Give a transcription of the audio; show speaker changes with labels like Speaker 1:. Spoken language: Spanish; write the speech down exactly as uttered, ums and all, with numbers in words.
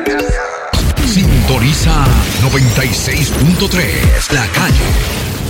Speaker 1: Sintoniza noventa y seis punto tres La Calle.